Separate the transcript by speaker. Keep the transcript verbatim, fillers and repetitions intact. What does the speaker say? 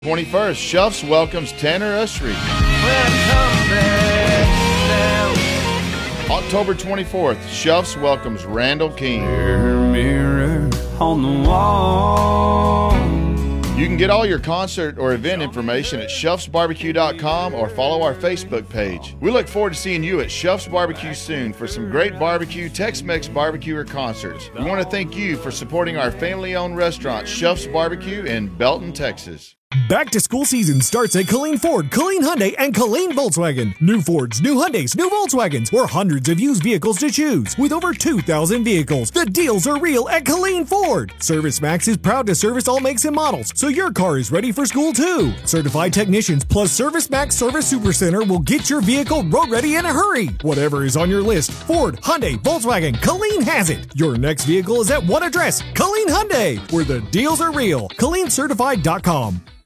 Speaker 1: twenty-first, Schuff's welcomes Tanner Usry. October twenty-fourth, Schuff's welcomes Randall King.
Speaker 2: Mirror on the wall.
Speaker 1: You can get all your concert or event information at schuffs barbecue dot com or follow our Facebook page. We look forward to seeing you at Schuff's Barbecue soon for some great barbecue, Tex-Mex barbecue, or concerts. We want to thank you for supporting our family-owned restaurant, Schuff's Barbecue in Belton, Texas.
Speaker 3: Back to school season starts at Killeen Ford, Killeen Hyundai, and Killeen Volkswagen. New Fords, new Hyundais, new Volkswagens, or hundreds of used vehicles to choose. With over two thousand vehicles, the deals are real at Killeen Ford. Service Max is proud to service all makes and models, so your car is ready for school too. Certified technicians plus Service Max Service Supercenter will get your vehicle road ready in a hurry. Whatever is on your list, Ford, Hyundai, Volkswagen, Killeen has it. Your next vehicle is at one address, Killeen Hyundai, where the deals are real. Killeen Certified dot com.